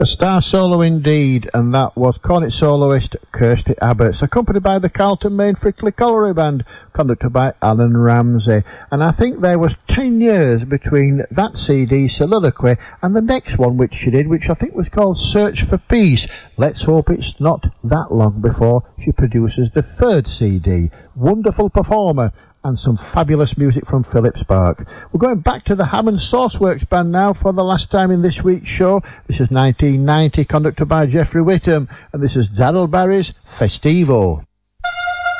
A star solo indeed, and that was cornet soloist Kirsty Abbots, accompanied by the Carlton Main Frickley Colliery Band, conducted by Alan Ramsey. And I think there was 10 years between that CD, Soliloquy, and the next one which she did, which I think was called Search for Peace. Let's hope it's not that long before she produces the third CD. Wonderful performer, and some fabulous music from Philip Spark. We're going back to the Hammond Sauceworks Band now for the last time in this week's show. This is 1990, conducted by Jeffrey Whittam, and this is Daryl Barry's Festivo.